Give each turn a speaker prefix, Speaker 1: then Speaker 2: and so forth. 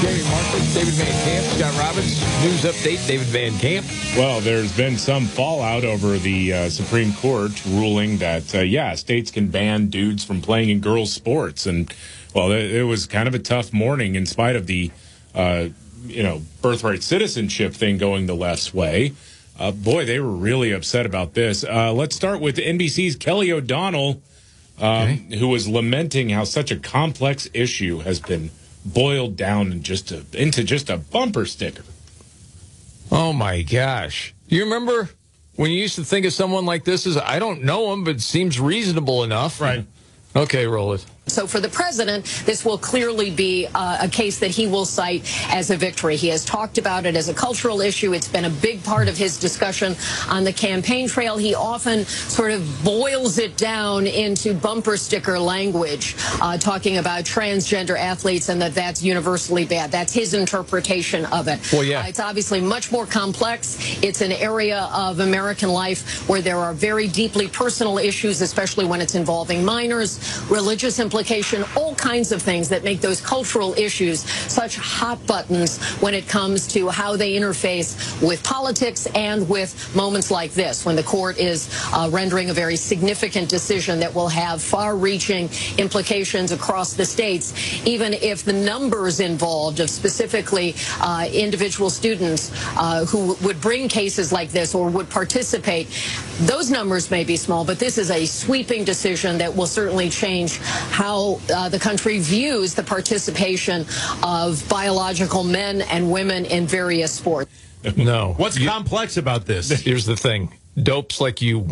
Speaker 1: Jamie Markley, David Van Camp, Scott Robbins. News update, David Van Camp.
Speaker 2: Well, there's been some fallout over the Supreme Court ruling that, states can ban dudes from playing in girls' sports. And, well, it was kind of a tough morning in spite of the, birthright citizenship thing going the left's way. Boy, they were really upset about this. Let's start with NBC's Kelly O'Donnell, who was lamenting how such a complex issue has been boiled down into just a bumper sticker.
Speaker 1: Oh, my gosh. You remember when you used to think of someone like this as, I don't know him, but seems reasonable enough?
Speaker 2: Right.
Speaker 1: Okay, roll it.
Speaker 3: So for the president, this will clearly be a case that he will cite as a victory. He has talked about it as a cultural issue. It's been a big part of his discussion on the campaign trail. He often sort of boils it down into bumper sticker language, talking about transgender athletes and that's universally bad. That's his interpretation of it.
Speaker 1: Well, yeah.
Speaker 3: It's obviously much more complex. It's an area of American life where there are very deeply personal issues, especially when it's involving minors, religious implications, all kinds of things that make those cultural issues such hot buttons when it comes to how they interface with politics and with moments like this, when the court is rendering a very significant decision that will have far-reaching implications across the states, even if the numbers involved of specifically individual students who would bring cases like this or would participate, those numbers may be small, but this is a sweeping decision that will certainly change how the country views the participation of biological men and women in various sports.
Speaker 1: No.
Speaker 4: What's complex about this?
Speaker 1: Here's the thing. Dopes like you